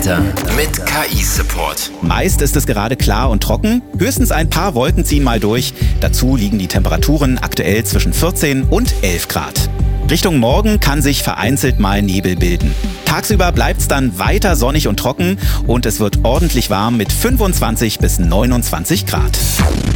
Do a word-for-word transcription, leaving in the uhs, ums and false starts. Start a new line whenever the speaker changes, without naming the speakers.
Wetter mit K I-Support.
Meist ist es gerade klar und trocken. Höchstens ein paar Wolken ziehen mal durch. Dazu liegen die Temperaturen aktuell zwischen vierzehn und elf Grad. Richtung Morgen kann sich vereinzelt mal Nebel bilden. Tagsüber bleibt es dann weiter sonnig und trocken und es wird ordentlich warm mit fünfundzwanzig bis neunundzwanzig Grad.